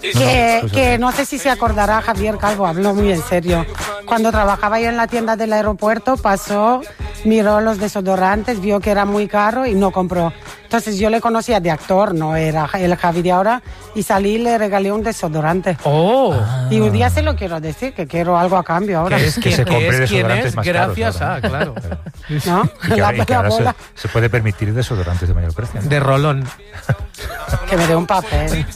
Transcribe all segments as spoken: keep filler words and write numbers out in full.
Que, que no sé si se acordará, Javier Calvo, habló muy en serio. Cuando trabajaba yo en la tienda del aeropuerto, pasó, miró los desodorantes, vio que era muy caro y no compró. Entonces yo le conocía de actor, no era el Javi de ahora, y salí y le regalé un desodorante. ¡Oh! Ah. Y un día se lo quiero decir, que quiero algo a cambio ahora. Que es que se compre desodorantes es, más gracias caros. a, claro. ¿No? Y que, La, ahora, y que la ahora se, bola. se puede permitir desodorantes de mayor precio, ¿no? De rolón. Que me dé un papel.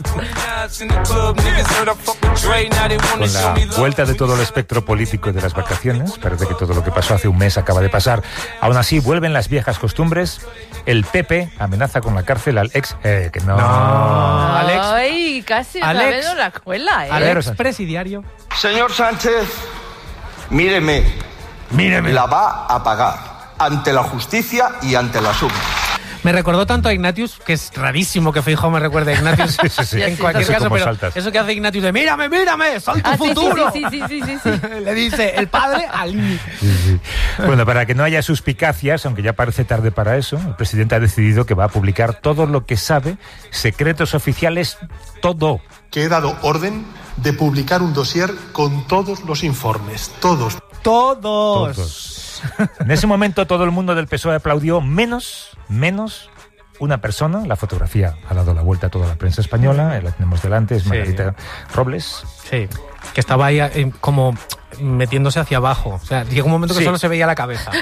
Con la vuelta de todo el espectro político de las vacaciones, parece que todo lo que pasó hace un mes acaba de pasar. Aún así, vuelven las viejas costumbres. El P P amenaza con la cárcel al ex... Eh, que no... No, Alex. Ay, casi otra Alex, vez en la escuela, ¿eh? Alex, presidiario. Señor Sánchez, míreme. Míreme. La va a pagar ante la justicia y ante la suma. Me recordó tanto a Ignatius, que es rarísimo que Feijóo me recuerde a Ignatius. Sí, sí, sí. En Sí, cualquier no sé caso, cómo pero saltas. eso que hace Ignatius de mírame, mírame, soy tu Ah, sí, sí, futuro. sí, sí, sí, sí, sí, sí. Le dice el padre al niño. Sí, sí. Bueno, para que no haya suspicacias, aunque ya parece tarde para eso, el presidente ha decidido que va a publicar todo lo que sabe, secretos oficiales, todo. Que he dado orden de publicar un dossier con todos los informes, todos. Todos. Todos. En ese momento todo el mundo del P S O E aplaudió, menos, menos una persona. La fotografía ha dado la vuelta a toda la prensa española, la tenemos delante, es Margarita sí. Robles. Sí, que estaba ahí eh, como metiéndose hacia abajo. O sea, llegó un momento que Sí. solo se veía la cabeza.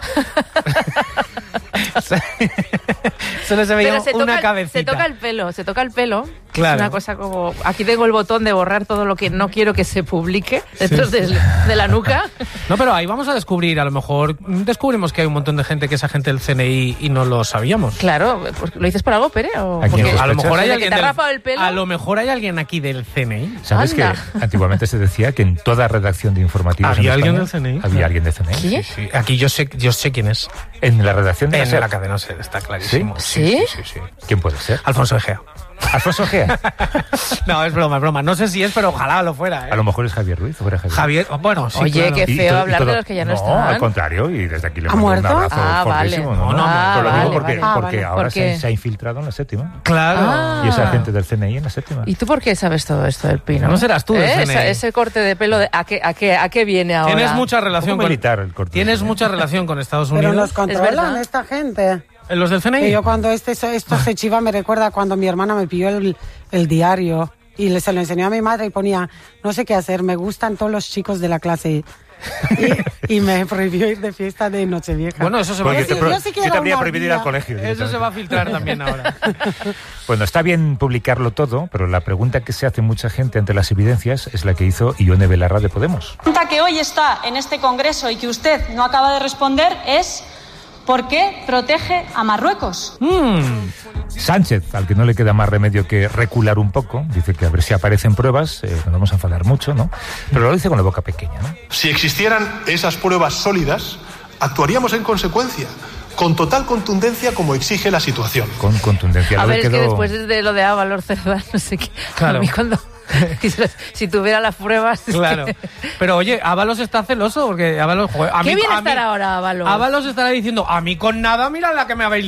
Solo se veía Pero se una toca, cabecita. se toca el pelo, se toca el pelo. Claro. Es una cosa como... Aquí tengo el botón de borrar todo lo que no quiero que se publique detrás Sí. de, de la nuca. No, pero ahí vamos a descubrir, a lo mejor descubrimos que hay un montón de gente que es agente del C N I y no lo sabíamos. Claro, pues, ¿lo dices por algo, Pere? ¿O ¿A quién porque- sospechas? A lo mejor hay ¿Desde alguien que te del- ha rapado el pelo? a lo mejor hay alguien aquí del C N I. ¿Sabes Anda. que antiguamente se decía que en toda redacción de informativos ¿Había en alguien España del C N I? había alguien del C N I? ¿Qué? Sí, aquí yo sé, yo sé quién es. En la redacción de la En SER. la cadena SER, está clarísimo. ¿Sí? Sí, sí, sí. ¿Quién puede ser? Alfonso Egea. Alfonso Egea. No, es broma, es broma. No sé si es, pero ojalá lo fuera, ¿eh? A lo mejor es Javier Ruiz, o fuera Javier. Javier, bueno, sí, Oye, claro. qué Y feo todo- y hablar todo- de los que ya no, no están. al contrario, y desde aquí le ¿Ha mando un muerto? abrazo Ah, fortísimo. vale. No, no, Ah, te lo digo vale, porque, vale. porque Ah, vale. ahora ¿Por se, qué? se ha infiltrado en la séptima. Claro. Ah. Y es agente del C N I en la séptima. ¿Y tú por qué sabes todo esto del Pino? No serás tú del ¿Eh? C N I. Esa- ese corte de pelo, de, ¿a, qué, a, qué, ¿a qué viene ahora? Tienes mucha relación Un poco con militar el corte. Tienes mucha relación con Estados Pero nos Unidos. controlan verdad. esta gente. ¿Los del C N I? Que yo cuando este, esto se chiva me recuerda cuando mi hermana me pidió el, el diario y le, se lo enseñó a mi madre y ponía, no sé qué hacer, me gustan todos los chicos de la clase. Y, y me prohibió ir de fiesta de Nochevieja. Bueno, eso se va Pues a yo te, sí, pro- yo sí yo quiero te habría una prohibido ir al vida. colegio. Eso se va a filtrar también ahora. Bueno, está bien publicarlo todo, pero la pregunta que se hace mucha gente ante las evidencias es la que hizo Ione Belarra de Podemos. La pregunta que hoy está en este Congreso y que usted no acaba de responder es ¿por qué protege a Marruecos? Mm. Sánchez, al que no le queda más remedio que recular un poco, dice que a ver si aparecen pruebas, eh, no vamos a enfadar mucho, ¿no? Pero lo dice con la boca pequeña, ¿no? Si existieran esas pruebas sólidas, actuaríamos en consecuencia, con total contundencia como exige la situación. Con contundencia. A Lo ver, le es que quedó- después de lo de Ábalos Cerdán, no sé qué. Claro. A mí cuando... si tuviera las pruebas... es Claro. que- Pero oye, Ábalos está celoso porque Ábalos... joder, a ¿Qué mí, viene a a estar mí- ahora, Ábalos? Ábalos estará diciendo, a mí con nada, mira la que me habéis